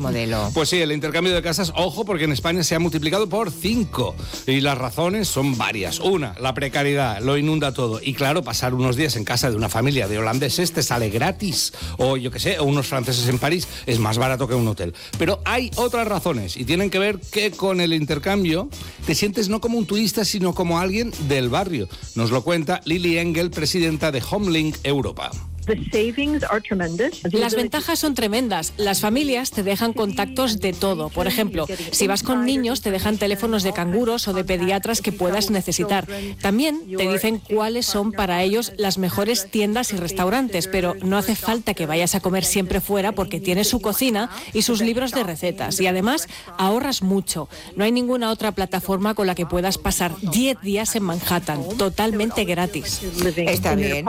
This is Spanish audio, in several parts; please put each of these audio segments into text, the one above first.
modelo. Pues sí, el intercambio de casas, ojo, porque en España se ha multiplicado por 5. Y las razones son varias. Una, la precariedad, lo inunda todo. Y claro, pasar unos días en casa de una familia de holandeses te sale gratis. O yo qué sé, o unos franceses en París es más barato que un hotel. Pero hay otras razones y tienen que ver que con el intercambio te sientes no como un turista, sino como alguien del barrio. Nos lo cuenta Lili Engel, presidenta de Homelink Europa. Las ventajas son tremendas. Las familias te dejan contactos de todo. Por ejemplo, si vas con niños, te dejan teléfonos de canguros o de pediatras que puedas necesitar. También te dicen cuáles son para ellos las mejores tiendas y restaurantes, pero no hace falta que vayas a comer siempre fuera porque tienes su cocina y sus libros de recetas. Y además, ahorras mucho. No hay ninguna otra plataforma con la que puedas pasar 10 días en Manhattan, totalmente gratis. Está bien.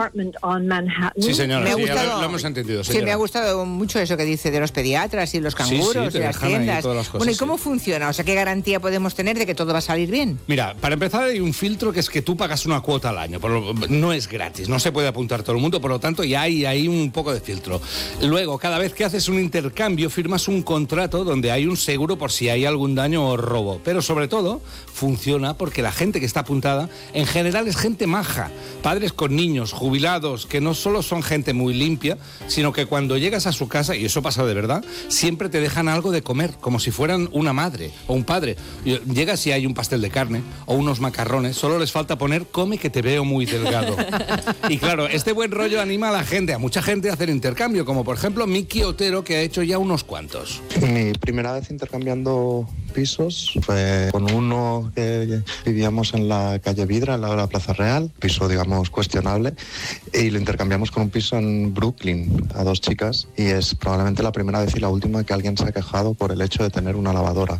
Sí, señora, Me ha sí, gustado, lo hemos entendido, señora. Sí, me ha gustado mucho eso que dice de los pediatras y los canguros, te de las dejan ahí tiendas. todas las cosas, Bueno, ¿y cómo funciona? O sea, ¿qué garantía podemos tener de que todo va a salir bien? Mira, para empezar hay un filtro que es que tú pagas una cuota al año. No es gratis, no se puede apuntar todo el mundo, por lo tanto ya hay un poco de filtro. Luego, cada vez que haces un intercambio, firmas un contrato donde hay un seguro por si hay algún daño o robo. Pero sobre todo, funciona porque la gente que está apuntada, en general es gente maja. Padres con niños, jubilados, que no solo son gente muy limpia, sino que cuando llegas a su casa, y eso pasa de verdad, siempre te dejan algo de comer, como si fueran una madre o un padre. Llegas y hay un pastel de carne o unos macarrones, solo les falta poner "come que te veo muy delgado". Y claro, este buen rollo anima a la gente, a mucha gente a hacer intercambio, como por ejemplo Miki Otero, que ha hecho ya unos cuantos. Mi primera vez intercambiando pisos fue con uno que vivíamos en la calle Vidra, al lado de la Plaza Real, piso digamos cuestionable, y lo intercambiamos con un piso en Brooklyn a 2 chicas, y es probablemente la primera vez y la última que alguien se ha quejado por el hecho de tener una lavadora.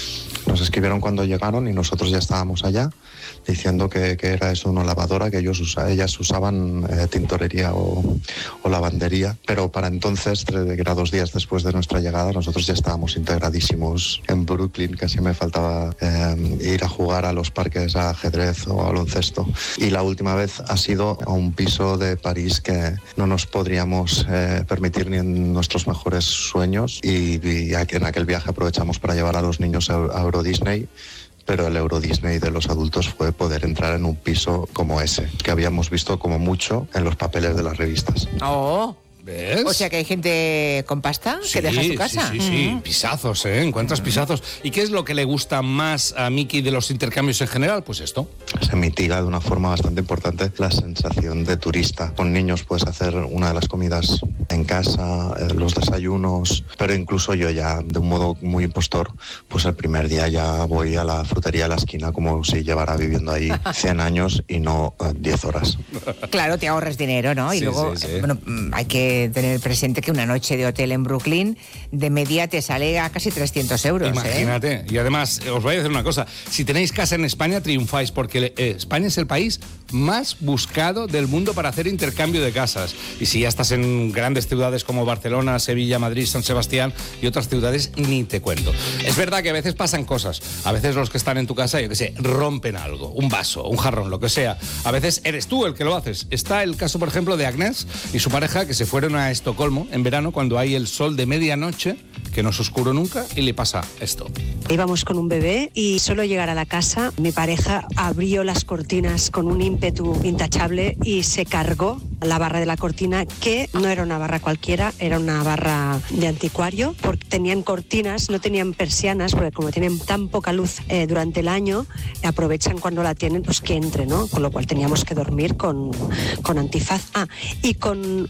Nos escribieron cuando llegaron y nosotros ya estábamos allá diciendo que era eso, una lavadora, que ellas usaban tintorería o lavandería, pero para entonces, que era 2 días después de nuestra llegada, nosotros ya estábamos integradísimos en Brooklyn. Casi me faltaba ir a jugar a los parques a ajedrez o a baloncesto. Y la última vez ha sido a un piso de París que no nos podríamos permitir ni en nuestros mejores sueños, y en aquel viaje aprovechamos para llevar a los niños a Euro Disney, pero el Euro Disney de los adultos fue poder entrar en un piso como ese, que habíamos visto como mucho en los papeles de las revistas. Oh, ¿Ves? o sea que hay gente con pasta que deja su casa. Sí, pisazos, encuentras pisazos. ¿Y qué es lo que le gusta más a Miki de los intercambios en general? Pues esto. Se mitiga de una forma bastante importante la sensación de turista. Con niños puedes hacer una de las comidas en casa, los desayunos, pero incluso yo ya, de un modo muy impostor, pues el primer día ya voy a la frutería de la esquina como si llevara viviendo ahí 100 años y no 10 horas. Claro, te ahorras dinero, ¿no? Y Sí, luego, sí. bueno, hay que tener presente que una noche de hotel en Brooklyn de media te sale a casi 300 euros. Imagínate. Y además, os voy a decir una cosa. Si tenéis casa en España, triunfáis, porque España es el país más buscado del mundo para hacer intercambio de casas. Y si ya estás en grandes ciudades como Barcelona, Sevilla, Madrid, San Sebastián y otras ciudades, ni te cuento. Es verdad que a veces pasan cosas. A veces los que están en tu casa, yo qué sé, rompen algo, un vaso, un jarrón, lo que sea. A veces eres tú el que lo haces. Está el caso, por ejemplo, de Agnès y su pareja, que se fueron a Estocolmo en verano cuando hay el sol de medianoche, que no es oscuro nunca, y le pasa esto. Íbamos con un bebé y solo llegar a la casa, mi pareja abrió las cortinas con un ímpetu intachable y se cargó la barra de la cortina, que no era una barra cualquiera, era una barra de anticuario, porque tenían cortinas, no tenían persianas, porque como tienen tan poca luz durante el año, aprovechan cuando la tienen, pues que entre, ¿no? Con lo cual teníamos que dormir con antifaz. Y con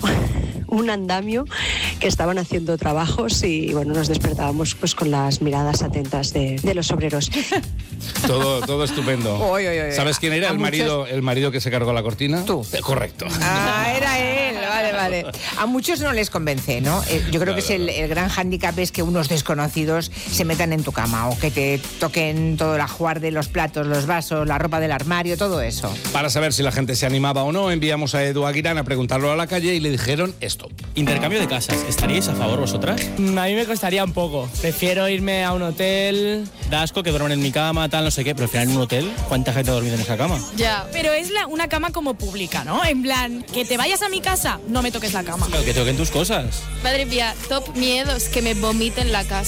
un andamio, que estaban haciendo trabajos, y bueno, nos despertábamos pues con las miradas atentas de los obreros. Todo estupendo. Oy, oy, oy. ¿Sabes quién era el marido que se cargó la cortina? Tú. Correcto. Era él, vale. A muchos no les convence, ¿no? Yo creo que es el gran hándicap es que unos desconocidos se metan en tu cama o que te toquen todo el ajuar de los platos, los vasos, la ropa del armario, todo eso. Para saber si la gente se animaba o no, enviamos a Edu Aguirán a preguntarlo a la calle y le dijeron esto. Intercambio de casas, ¿estaríais a favor vosotras? A mí me costaría un poco. Prefiero irme a un hotel. Da asco que duerman en mi cama, tal, no sé qué, pero al final en un hotel, ¿cuánta gente ha dormido en esa cama? Ya, pero es una cama como pública, ¿no? En plan, que te vayas a mi casa, no me toques la cama. Claro, que toquen tus cosas. Madre mía, top miedos que me vomiten la casa.